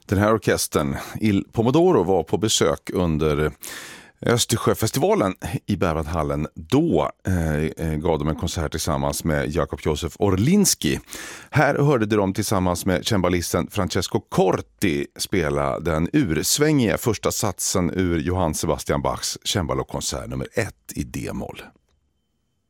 Den här orkestern, Il Pomodoro, var på besök under Östersjöfestivalen i Berwaldhallen. Då gav de en konsert tillsammans med Jakob Josef Orlinski. Här hörde de tillsammans med cembalisten Francesco Corti spela den ursvängiga första satsen ur Johann Sebastian Bachs cembalokonsert nummer 1 i D-moll.